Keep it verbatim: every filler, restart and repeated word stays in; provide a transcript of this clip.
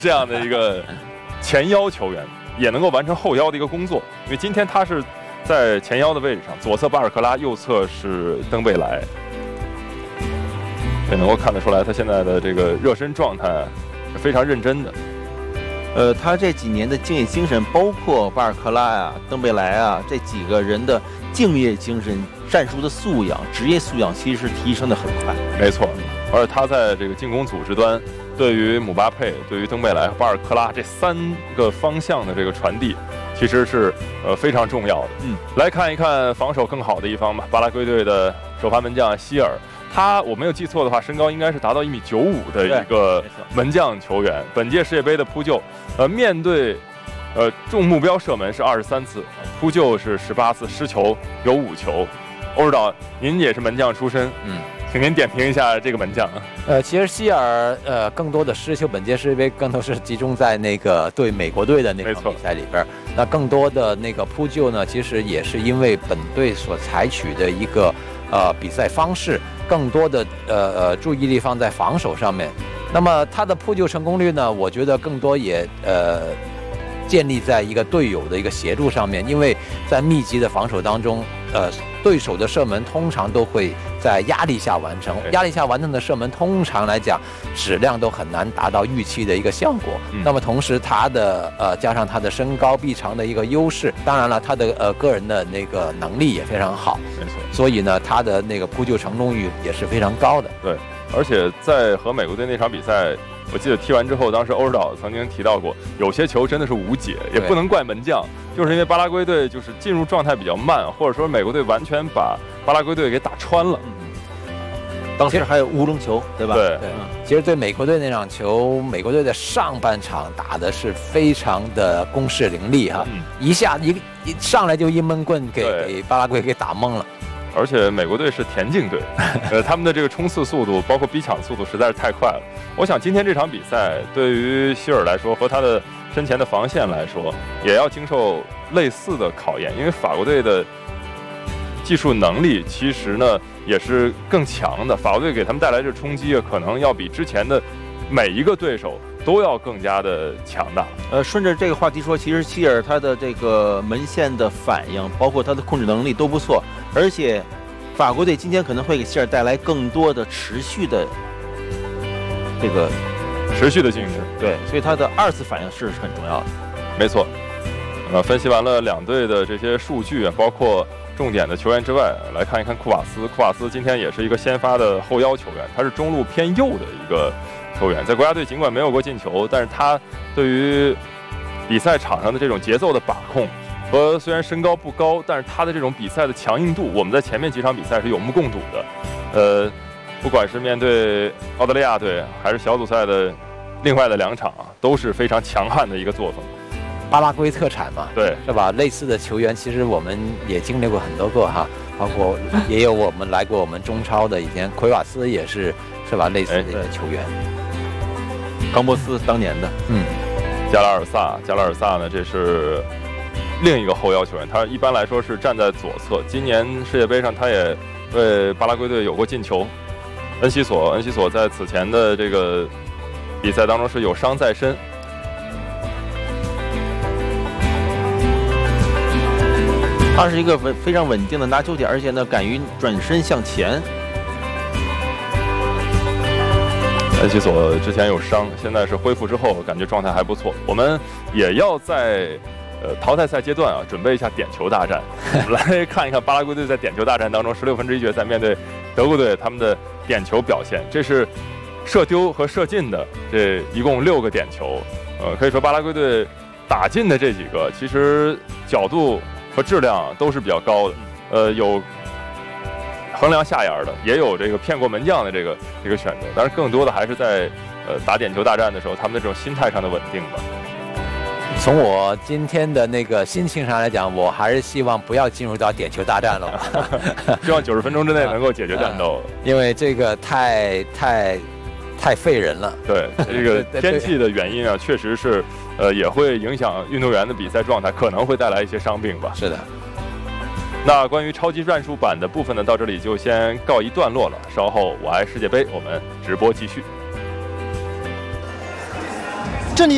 这样的一个前腰球员，也能够完成后腰的一个工作。因为今天他是在前腰的位置上，左侧巴尔克拉，右侧是登贝莱。也能够看得出来，他现在的这个热身状态是非常认真的。 呃，他这几年的敬业精神，包括巴尔克拉呀、登贝莱啊这几个人的敬业精神、战术的素养、职业素养，其实是提升的很快。 没错，而且他在这个进攻组织端，对于姆巴佩、对于登贝莱和巴尔克拉这三个方向的这个传递，其实是呃非常重要的。嗯，来看一看防守更好的一方吧。巴拉圭队的首发门将希尔。他我没有记错的话，身高应该是达到一米九五的一个门将球员。本届世界杯的扑救，呃，面对呃中目标射门是二十三次，扑救是十八次，失球有五球。欧指导，您也是门将出身，嗯，请您点评一下这个门将。 呃，其实希尔呃更多的失球，本届世界杯更多是集中在那个对美国队的那场比赛里边。那更多的那个扑救呢，其实也是因为本队所采取的一个呃比赛方式。更多的呃呃注意力放在防守上面，那么他的扑救成功率呢？我觉得更多也呃建立在一个队友的一个协助上面，因为在密集的防守当中，呃对手的射门通常都会在压力下完成，压力下完成的射门通常来讲质量都很难达到预期的一个效果。嗯、那么同时他的呃加上他的身高臂长的一个优势，当然了他的呃个人的那个能力也非常好，没错。所以呢，他的那个扑救成功率也是非常高的。 对，而且在和美国队那场比赛，我记得踢完之后，当时欧指导曾经提到过，有些球真的是无解，也不能怪门将，就是因为巴拉圭队就是进入状态比较慢，或者说美国队完全把巴拉圭队给打穿了。嗯， 当时还有乌龙球，对吧？ 对对。其实对美国队那场球，美国队的上半场打的是非常的攻势凌厉哈，嗯、一下一一上来就一闷棍给给巴拉圭给打懵了。 而且美国队是田径队，呃，他们的这个冲刺速度，包括逼抢速度实在是太快了。我想今天这场比赛对于希尔来说，和他的身前的防线来说，也要经受类似的考验，因为法国队的技术能力其实呢也是更强的。法国队给他们带来这冲击，可能要比之前的每一个对手都要更加的强大。 呃，顺着这个话题说，其实希尔他的这个门线的反应，包括他的控制能力都不错，而且法国队今天可能会给希尔带来更多的持续的这个持续的进攻。 对，所以他的二次反应是很重要的。 没错。呃，分析完了两队的这些数据，包括重点的球员之外，来看一看库瓦斯。库瓦斯今天也是一个先发的后腰球员，他是中路偏右的一个球员，在国家队尽管没有过进球，但是他对于比赛场上的这种节奏的把控和虽然身高不高，但是他的这种比赛的强硬度，我们在前面几场比赛是有目共睹的。呃，不管是面对澳大利亚队，还是小组赛的另外的两场啊，都是非常强悍的一个作风。 巴拉圭特产嘛， 对， 是吧？类似的球员，其实我们也经历过很多个哈，包括也有我们来过我们中超的，以前奎瓦斯也是，是吧？类似的一个球员。 冈波斯当年的， 嗯， 加拉尔萨，加拉尔萨呢，这是另一个后腰球员，他一般来说是站在左侧。今年世界杯上，他也为巴拉圭队有过进球。恩西索，恩西索在此前的这个比赛当中是有伤在身。 他是一个稳非常稳定的拿球点，而且呢，敢于转身向前。 恩西索之前有伤，现在是恢复之后，感觉状态还不错。我们也要在呃淘汰赛阶段啊，准备一下点球大战。我们来看一看巴拉圭队在点球大战当中，十六分之一决赛面对德国队他们的点球表现。这是射丢和射进的，这一共六个点球。呃，可以说巴拉圭队打进的这几个，其实角度和质量都是比较高的。呃，有衡量下沿的，也有这个骗过门将的这个这个选择，当然更多的还是在呃打点球大战的时候，他们的这种心态上的稳定吧。 从我今天的那个心情上来讲，我还是希望不要进入到点球大战了。 希望九十分钟之内能够解决战斗， 因为这个太太太费人了。 对，这个天气的原因啊，确实是呃也会影响运动员的比赛状态，可能会带来一些伤病吧。 是的。 那关于超级战术版的部分呢，到这里就先告一段落了。稍后我爱世界杯，我们直播继续。